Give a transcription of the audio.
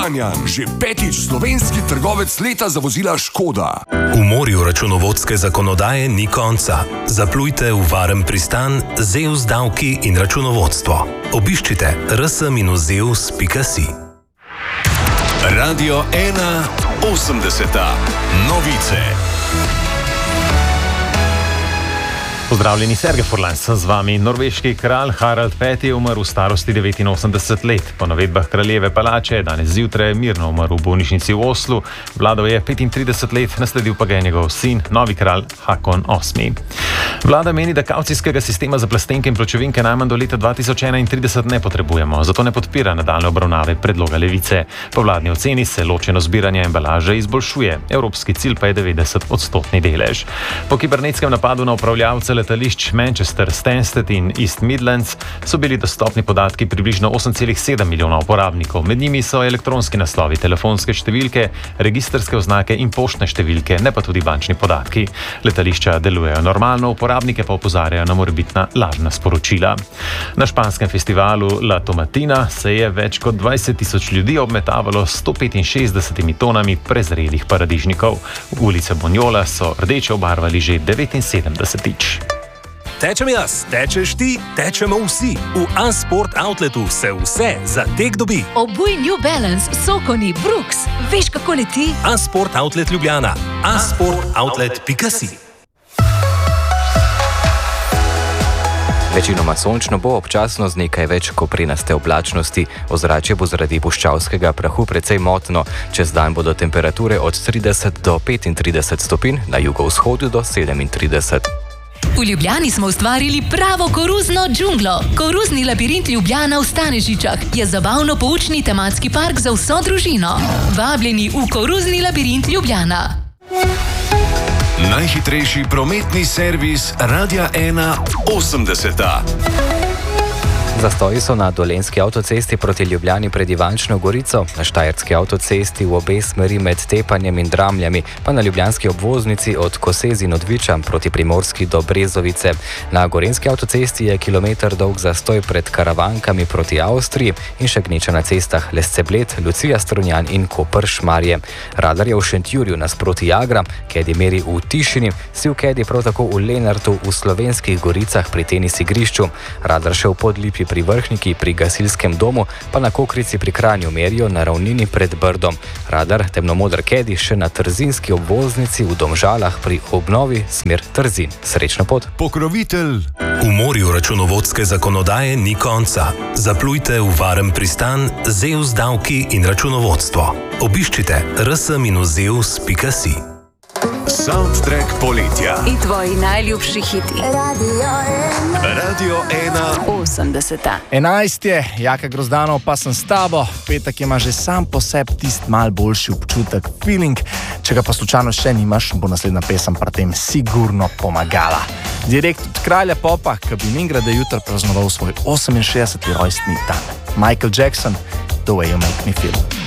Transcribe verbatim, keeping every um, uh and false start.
Kranjan, že petič slovenski trgovec leta za vozila Škoda. V morju računovodske zakonodaje ni konca. Zaplujte v varen pristan Zeus davki in računovodstvo. Obiščite r s minus zeus pika si. Radio ena osemdeseta. Novice. Pozdravljeni, Sergej Furlan sem z vami. Norveški kralj Harald peti je umrl v starosti devetinosemdeset let. Po navedbah kraljeve palače je danes zjutraj mirno umrl v bolnišnici v Oslu. Vladal je petintrideset let, nasledil pa ga je njegov sin, novi kralj Hakon osmi. Vlada meni, da kavcijskega sistema za plastenke in pločevinke najmanj do leta dva tisoč enaintrideset ne potrebujemo, zato ne podpira nadaljne obravnave predloga Levice. Po vladni oceni se ločeno zbiranje embalaže izboljšuje, evropski cilj pa je devetdeset odstotni delež. Po kibernetskem napadu na upravljavce letališč Manchester, Stansted in East Midlands so bili dostopni podatki približno osem celih sedem milijona uporabnikov. Med njimi so elektronski naslovi, telefonske številke, registrske oznake in poštne številke, ne pa tudi bančni podatki. Letališča delujejo normalno, uporabnike pa opozarjajo na morebitna lažna sporočila. Na španskem festivalu La Tomatina se je več kot dvajset tisoč ljudi obmetavalo s sto petinšestdesetimi tonami prezrelih paradižnikov. Ulice Bonjola so rdeče obarvali že devetinsedemdesetič. Tečem jaz, tečeš ti, tečemo vsi. V A-Sport Outletu se vse za tek dobi. Obuj New Balance, Sokoni, Brooks. Veš, kako leti? A-Sport Outlet Ljubljana. a sport outlet pika si. Večinoma sončno bo, občasno z nekaj več koprenaste oblačnosti. Ozračje bo zaradi puščavskega prahu precej motno. Čez dan bodo temperature od trideset do petintrideset stopinj, na jugovzhodu do sedemintrideset. V Ljubljani smo ustvarili pravo koruzno džunglo. Koruzni labirint Ljubljana v Stanežičah je zabavno-poučni tematski park za vso družino. Vabljeni v koruzni labirint Ljubljana. Najhitrejši prometni servis Radia ena osemdeseta. Zastoji so na Dolenjski avtocesti proti Ljubljani pred Ivančno Gorico, na Štajerski avtocesti v obe smeri med Tepanjem in Dramljami, pa na ljubljanski obvoznici od Kosez in Odviča proti Primorski do Brezovice. Na Gorenjski avtocesti je kilometer dolg zastoj pred Karavankami proti Avstriji in še gneča na cestah Lesce-Bled, Lucija Strunjan in Koper-Šmarje. Radar je v Šentjurju nasproti Jagra, Kedi meri v Tišini, Siv Kedi prav tako v Lenartu, v Slovenskih Goricah pri tenis igrišču. Radar še v Podlipi pri Vrhniki, pri gasilskem domu, pa na Kokrici pri Kranju merijo na ravnini pred Brdom. Radar temnomoder Kedi še na Trzinski obvoznici v Domžalah pri obnovi smer Trzin. Srečno pot. Pokrovitelj. V morju računovodske zakonodaje ni konca. Zaplujte v varen pristan Zeus davki in računovodstvo. Obiščite r s minus zeus pika si. Soundtrack poletja. In tvoji najljubši hiti. Radio ena. Radio ena osemdeseta. enajst je, Jaka Grozdanov pa sem s tabo. Petek ima že sam po sebi tist mal boljši občutek, feeling. Če ga pa slučajno še nimaš, bo naslednja pesem pri tem sigurno pomagala. Direkt od kralja popa, ki bi Mingrade jutro praznoval svoj oseminšestdeseti rojstni dan. Michael Jackson, The Way You Make Me Feel.